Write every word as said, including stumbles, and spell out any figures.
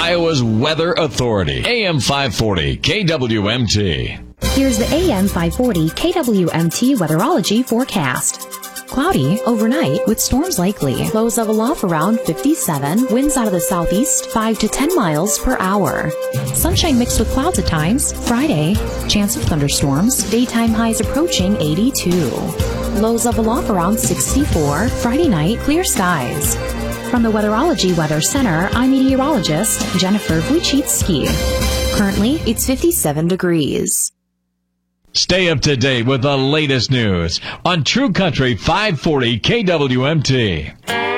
Iowa's Weather Authority. A M five forty K W M T. Here's the A M five forty K W M T Weatherology forecast. Cloudy overnight with storms likely. Lows level off around fifty-seven. Winds out of the southeast five to ten miles per hour. Sunshine mixed with clouds at times. Friday, chance of thunderstorms. Daytime highs approaching eighty-two. Lows level off around sixty-four. Friday night, clear skies. From the Weatherology Weather Center, I'm meteorologist Jennifer Wojcicki. Currently, it's fifty-seven degrees. Stay up to date with the latest news on True Country five forty K W M T.